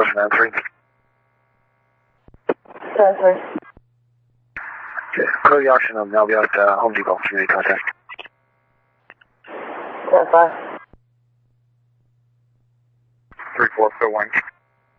Question 93. 93. Okay. Clear the auction. I'll be out at Home Depot. Community contact. 10-5. 3441.